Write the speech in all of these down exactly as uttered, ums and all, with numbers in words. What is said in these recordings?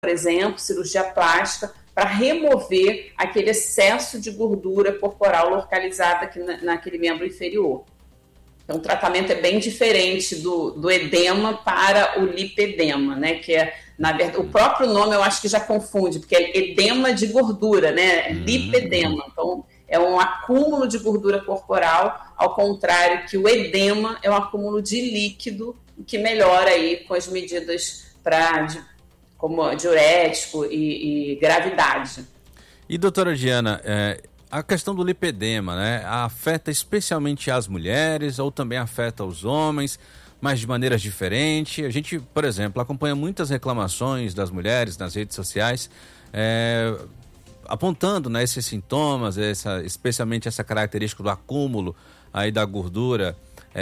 por exemplo, cirurgia plástica, para remover aquele excesso de gordura corporal localizada aqui na, naquele membro inferior. Então, o tratamento é bem diferente do, do edema para o lipedema, né? Que é, na verdade, o próprio nome eu acho que já confunde, porque é edema de gordura, né? Lipedema. Então, é um acúmulo de gordura corporal, ao contrário que o edema é um acúmulo de líquido, que melhora aí com as medidas para, como diurético e, e gravidade. E, doutora Diana, é, a questão do lipedema, né, afeta especialmente as mulheres ou também afeta os homens, mas de maneiras diferentes? A gente, por exemplo, acompanha muitas reclamações das mulheres nas redes sociais, é, apontando, né, esses sintomas, essa, especialmente essa característica do acúmulo aí da gordura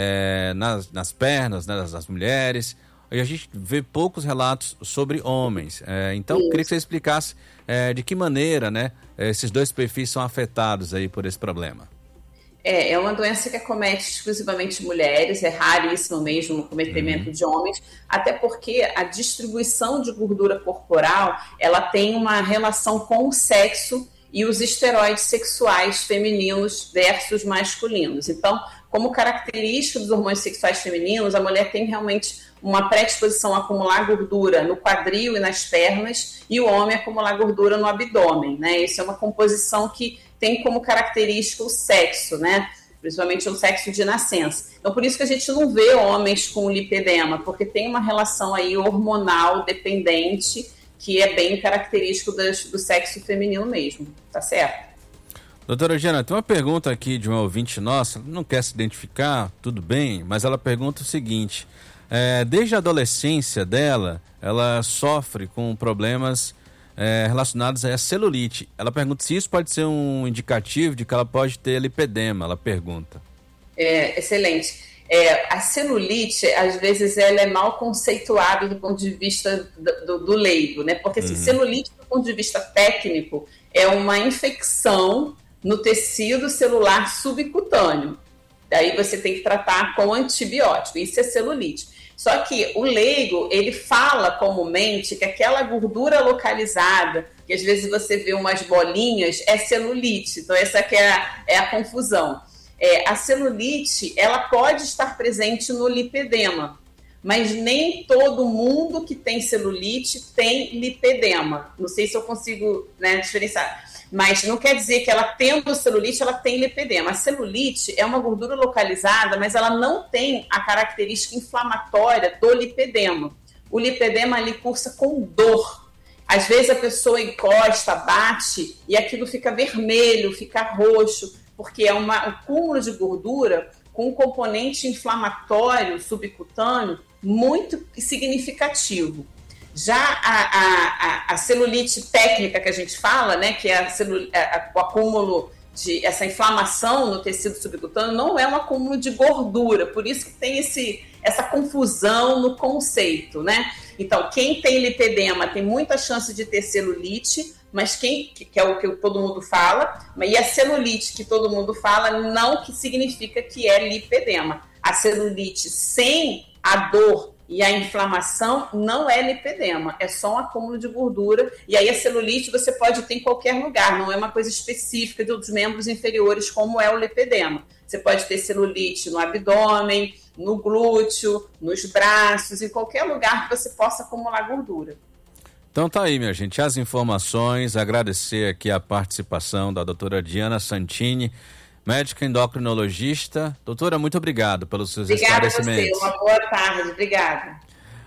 é, nas, nas pernas, né, das, das mulheres. E a gente vê poucos relatos sobre homens. É, então, eu queria que você explicasse é, de que maneira, né, esses dois perfis são afetados aí por esse problema. É, é uma doença que acomete exclusivamente mulheres, é raríssimo mesmo o cometimento uhum. de homens, até porque a distribuição de gordura corporal, ela tem uma relação com o sexo e os esteroides sexuais femininos versus masculinos. Então, como característica dos hormônios sexuais femininos, a mulher tem realmente uma predisposição a acumular gordura no quadril e nas pernas, e o homem acumular gordura no abdômen, né? Isso é uma composição que tem como característica o sexo, né? Principalmente o sexo de nascença. Então, por isso que a gente não vê homens com lipedema, porque tem uma relação aí hormonal dependente que é bem característico das, do sexo feminino mesmo, tá certo? Doutora Diana, tem uma pergunta aqui de uma ouvinte nossa, não quer se identificar, tudo bem, mas ela pergunta o seguinte: é, desde a adolescência dela, ela sofre com problemas é, relacionados à celulite. Ela pergunta se isso pode ser um indicativo de que ela pode ter lipedema, ela pergunta. É, excelente. É, a celulite, às vezes, ela é mal conceituada do ponto de vista do, do, do leigo, né? Porque assim, uhum. celulite, do ponto de vista técnico, é uma infecção no tecido celular subcutâneo. Daí você tem que tratar com antibiótico. Isso é celulite. Só que o leigo, ele fala comumente que aquela gordura localizada, que às vezes você vê umas bolinhas, é celulite. Então essa que é a, é a confusão. É, a celulite, ela pode estar presente no lipedema, mas nem todo mundo que tem celulite tem lipedema. Não sei se eu consigo, né, diferenciar. Mas não quer dizer que ela tendo celulite, ela tem lipedema. A celulite é uma gordura localizada, mas ela não tem a característica inflamatória do lipedema. O lipedema ali cursa com dor. Às vezes a pessoa encosta, bate e aquilo fica vermelho, fica roxo, porque é uma, um cúmulo de gordura com um componente inflamatório subcutâneo muito significativo. Já a, a, a, a celulite técnica que a gente fala, né, que é a celu, a, o acúmulo de essa inflamação no tecido subcutâneo, não é um acúmulo de gordura, por isso que tem esse, essa confusão no conceito, né? Então, quem tem lipedema tem muita chance de ter celulite, mas quem, que é o que todo mundo fala, e a celulite que todo mundo fala não que significa que é lipedema. A celulite sem a dor e a inflamação não é lipedema, é só um acúmulo de gordura. E aí a celulite você pode ter em qualquer lugar, não é uma coisa específica dos membros inferiores como é o lipedema. Você pode ter celulite no abdômen, no glúteo, nos braços, em qualquer lugar que você possa acumular gordura. Então tá aí, minha gente, as informações, agradecer aqui a participação da doutora Diana Santini, médica endocrinologista. Doutora, muito obrigado pelos seus Obrigada esclarecimentos. Obrigada a você, uma boa tarde, obrigada.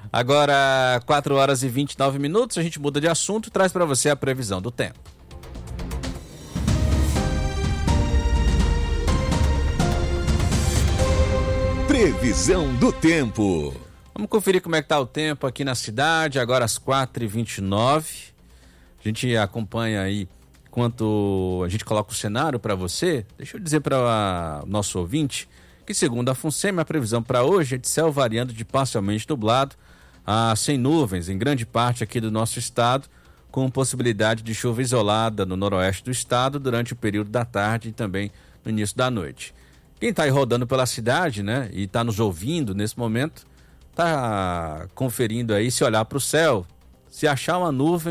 Agora, quatro horas e vinte e nove minutos, a gente muda de assunto e traz para você a previsão do tempo. Previsão do tempo. Vamos conferir como é que tá o tempo aqui na cidade, agora às quatro e vinte e nove. A gente acompanha aí enquanto a gente coloca o cenário para você. Deixa eu dizer para o nosso ouvinte que, segundo a FUNSEMI, a previsão para hoje é de céu variando de parcialmente nublado a sem nuvens em grande parte aqui do nosso estado, com possibilidade de chuva isolada no noroeste do estado durante o período da tarde e também no início da noite. Quem está aí rodando pela cidade, né, e está nos ouvindo nesse momento, está conferindo aí, se olhar para o céu, se achar uma nuvem,